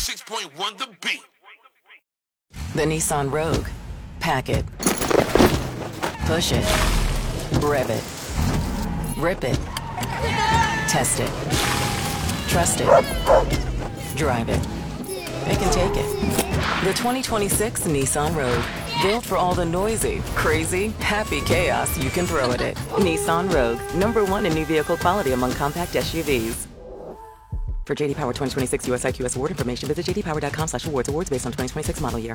96.1 The Beat. The Nissan Rogue. Pack it. Push it. Rev it. Rip it. Test it. Trust it. Drive it. It can take it. The 2026 Nissan Rogue. Built for all the noisy, crazy, happy chaos you can throw at it. Nissan Rogue. #1 in new vehicle quality among compact SUVs. For JD Power 2026 US IQS award information, visit jdpower.com/awards. Awards based on 2026 model year.